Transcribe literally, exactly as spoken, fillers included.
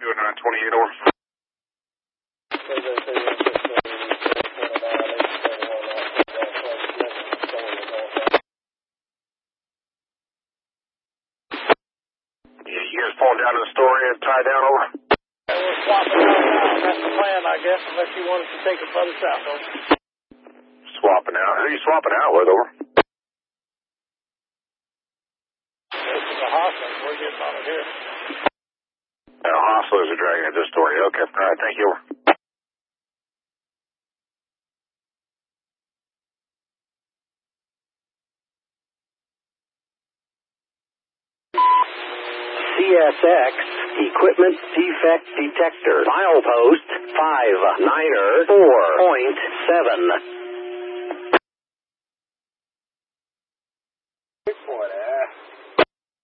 nine twenty-eight, over. Yeah, you guys pulling down to the store and tie down, over? Yeah, we're swapping out now. That's the plan, I guess, unless you want us to take it further south, over. Swapping out. Who are you swapping out with, over? This is a hostage. We're getting on it here. Uh, hostlers are dragging at this door. Okay. All right, thank you, over. C S X Equipment Defect Detector. Milepost five niner four point seven.